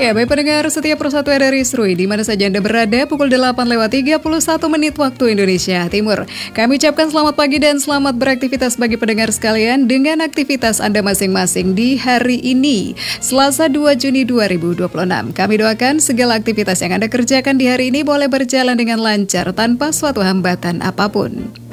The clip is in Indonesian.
Ya, baik pendengar setiap persatu dari Srui, di mana saja Anda berada, pukul 8:31 menit waktu Indonesia Timur. Kami ucapkan selamat pagi dan selamat beraktivitas bagi pendengar sekalian dengan aktivitas Anda masing-masing di hari ini, Selasa 2 Juni 2026. Kami doakan segala aktivitas yang Anda kerjakan di hari ini boleh berjalan dengan lancar tanpa suatu hambatan apapun.